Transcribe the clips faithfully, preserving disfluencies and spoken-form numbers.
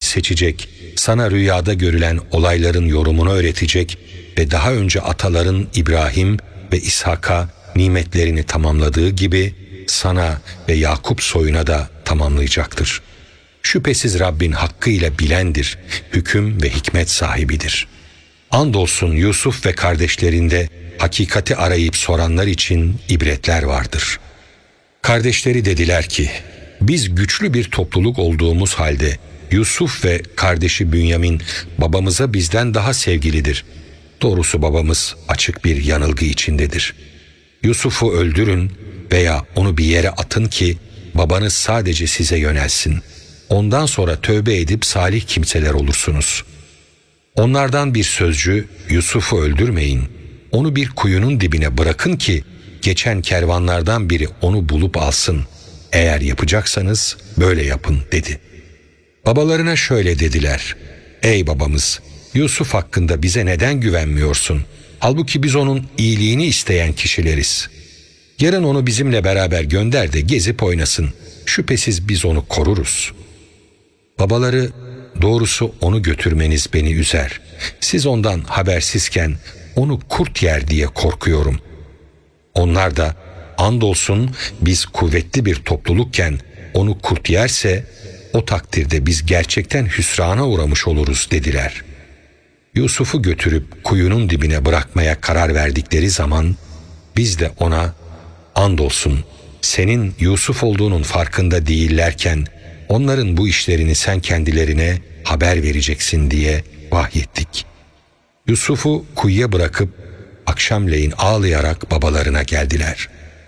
seçecek, sana rüyada görülen olayların yorumunu öğretecek ve daha önce ataların İbrahim ve İshak'a nimetlerini tamamladığı gibi sana ve Yakup soyuna da tamamlayacaktır. Şüphesiz Rabbin hakkıyla bilendir, hüküm ve hikmet sahibidir. Andolsun Yusuf ve kardeşlerinde hakikati arayıp soranlar için ibretler vardır. Kardeşleri dediler ki, biz güçlü bir topluluk olduğumuz halde Yusuf ve kardeşi Bünyamin babamıza bizden daha sevgilidir. Doğrusu babamız açık bir yanılgı içindedir. Yusuf'u öldürün veya onu bir yere atın ki babanız sadece size yönelsin. Ondan sonra tövbe edip salih kimseler olursunuz. Onlardan bir sözcü, Yusuf'u öldürmeyin, onu bir kuyunun dibine bırakın ki geçen kervanlardan biri onu bulup alsın. Eğer yapacaksanız böyle yapın dedi. Babalarına şöyle dediler: ey babamız, Yusuf hakkında bize neden güvenmiyorsun? Halbuki biz onun iyiliğini isteyen kişileriz. Yarın onu bizimle beraber gönder de gezip oynasın. Şüphesiz biz onu koruruz. Babaları, doğrusu onu götürmeniz beni üzer. Siz ondan habersizken onu kurt yer diye korkuyorum. Onlar da, andolsun biz kuvvetli bir toplulukken onu kurt yerse o takdirde biz gerçekten hüsrana uğramış oluruz dediler. Yusuf'u götürüp kuyunun dibine bırakmaya karar verdikleri zaman biz de ona, andolsun senin Yusuf olduğunun farkında değillerken onların bu işlerini sen kendilerine haber vereceksin diye vahyettik. Yusuf'u kuyuya bırakıp akşamleyin ağlayarak babalarına geldiler.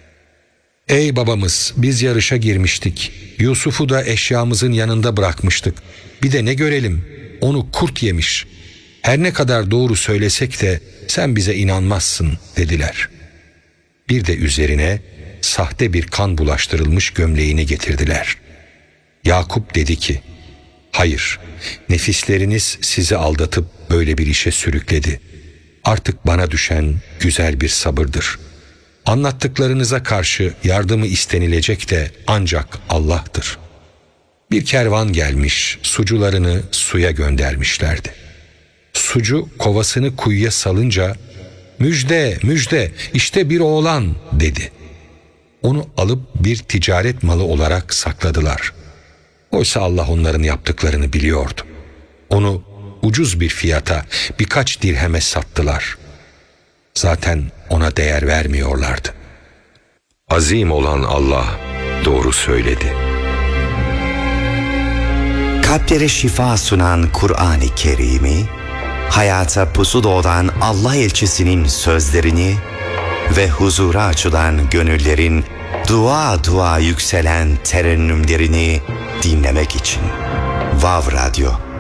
Ey babamız, biz yarışa girmiştik. Yusuf'u da eşyamızın yanında bırakmıştık. Bir de ne görelim, onu kurt yemiş. Her ne kadar doğru söylesek de sen bize inanmazsın dediler. Bir de üzerine sahte bir kan bulaştırılmış gömleğini getirdiler. Yakup dedi ki, hayır, nefisleriniz sizi aldatıp böyle bir işe sürükledi. Artık bana düşen güzel bir sabırdır. Anlattıklarınıza karşı yardımı istenilecek de ancak Allah'tır. Bir kervan gelmiş, sucularını suya göndermişlerdi. Sucu kovasını kuyuya salınca, müjde, müjde, işte bir oğlan dedi. Onu alıp bir ticaret malı olarak sakladılar. Oysa Allah onların yaptıklarını biliyordu. Onu ucuz bir fiyata birkaç dirheme sattılar. Zaten ona değer vermiyorlardı. Azim olan Allah doğru söyledi. Kalplere şifa sunan Kur'an-ı Kerim'i, hayata pusu doğuran Allah elçisinin sözlerini ve huzura açılan gönüllerin dua dua yükselen terennümlerini dinlemek için Vav Radyo